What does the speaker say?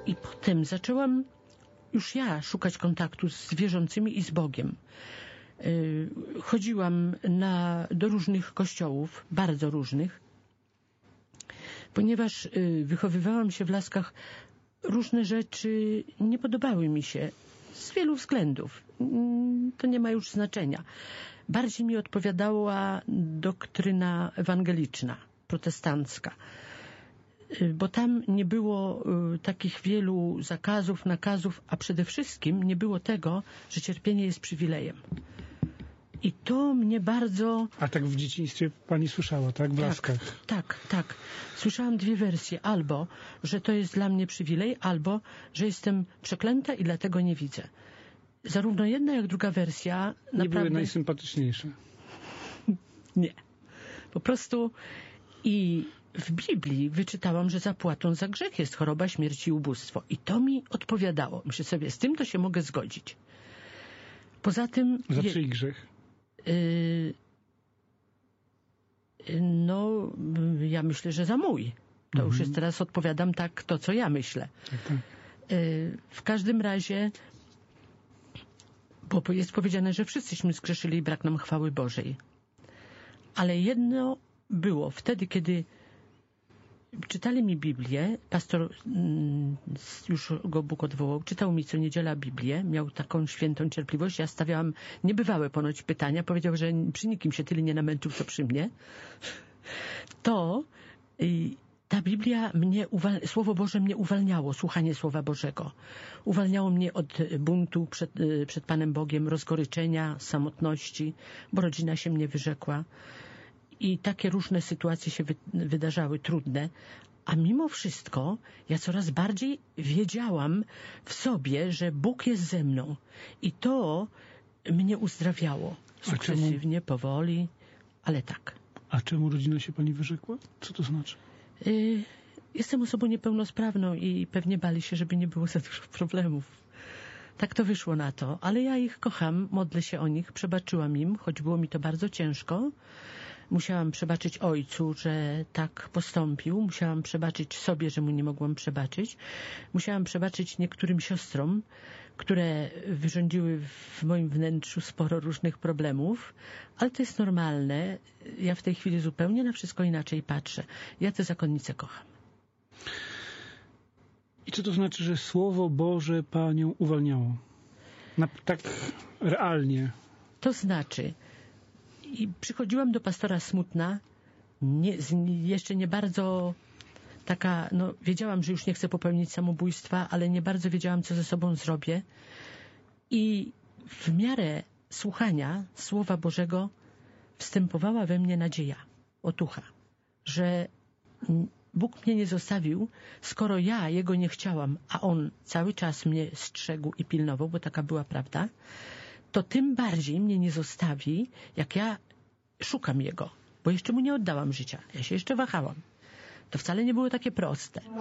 I potem zaczęłam już ja szukać kontaktu z wierzącymi i z Bogiem. Chodziłam do różnych kościołów, bardzo różnych, ponieważ wychowywałam się w Laskach, różne rzeczy nie podobały mi się z wielu względów. To nie ma już znaczenia. Bardziej mi odpowiadała doktryna ewangeliczna, protestancka, bo tam nie było takich wielu zakazów, nakazów, a przede wszystkim nie było tego, że cierpienie jest przywilejem. I to mnie bardzo... A tak w dzieciństwie pani słyszała, tak? W Laskach. Tak. Słyszałam dwie wersje. Albo, że to jest dla mnie przywilej, albo, że jestem przeklęta i dlatego nie widzę. Zarówno jedna, jak druga wersja nie były najsympatyczniejsze. Nie. Po prostu i w Biblii wyczytałam, że zapłatą za grzech jest choroba, śmierć i ubóstwo. I to mi odpowiadało. Myślę sobie, z tym to się mogę zgodzić. Poza tym... Za czyj grzech? No, ja myślę, że za mój. To już jest teraz odpowiadam tak, to co ja myślę. Tak. W każdym razie, bo jest powiedziane, że wszyscyśmy zgrzeszyli i brak nam chwały Bożej. Ale jedno było wtedy, kiedy czytali mi Biblię, pastor, już go Bóg odwołał, czytał mi co niedziela Biblię, miał taką świętą cierpliwość, ja stawiałam niebywałe ponoć pytania, powiedział, że przy nikim się tyle nie namęczył, co przy mnie. To ta Biblia Słowo Boże mnie uwalniało, słuchanie Słowa Bożego. Uwalniało mnie od buntu przed Panem Bogiem, rozgoryczenia, samotności, bo rodzina się mnie wyrzekła. I takie różne sytuacje się wydarzały, trudne. A mimo wszystko ja coraz bardziej wiedziałam w sobie, że Bóg jest ze mną. I to mnie uzdrawiało. Sukcesywnie, powoli, ale tak. A czemu rodzina się pani wyrzekła? Co to znaczy? Jestem osobą niepełnosprawną i pewnie bali się, żeby nie było za dużo problemów. Tak to wyszło na to. Ale ja ich kocham, modlę się o nich, przebaczyłam im, choć było mi to bardzo ciężko. Musiałam przebaczyć ojcu, że tak postąpił. Musiałam przebaczyć sobie, że mu nie mogłam przebaczyć. Musiałam przebaczyć niektórym siostrom, które wyrządziły w moim wnętrzu sporo różnych problemów. Ale to jest normalne. Ja w tej chwili zupełnie na wszystko inaczej patrzę. Ja tę zakonnicę kocham. I co to znaczy, że Słowo Boże panią uwalniało? Tak realnie. To znaczy... I przychodziłam do pastora smutna, jeszcze nie bardzo taka, wiedziałam, że już nie chcę popełnić samobójstwa, ale nie bardzo wiedziałam, co ze sobą zrobię. I w miarę słuchania Słowa Bożego wstępowała we mnie nadzieja, otucha, że Bóg mnie nie zostawił, skoro ja Jego nie chciałam, a On cały czas mnie strzegł i pilnował, bo taka była prawda, to tym bardziej mnie nie zostawi, jak ja szukam Jego, bo jeszcze Mu nie oddałam życia. Ja się jeszcze wahałam. To wcale nie było takie proste.